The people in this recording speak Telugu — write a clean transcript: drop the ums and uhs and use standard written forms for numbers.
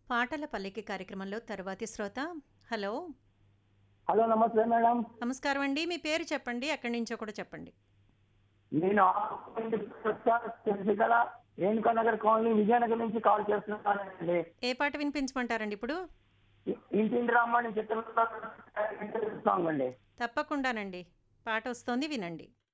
పాటల పల్లకి కార్యక్రమంలో తరువాతి శ్రోత. హలో! హలో! నమస్తే మేడం. నమస్కారం అండి. మీ పేరు చెప్పండి. ఎక్కడి నుంచో కూడా చెప్పండి. నేను తెలిసిగల రేణుకానగర్ కాలనీ విజయనగరం నుంచి కాల్ చేస్తున్నానండి. ఏ పాట వినిపించమంటారండి ఇప్పుడు? ఇంటింటి రామ్మని చిత్రంలో సాంగ్ అండి. తప్పకుండానండి. పాటొస్తోంది వినండి.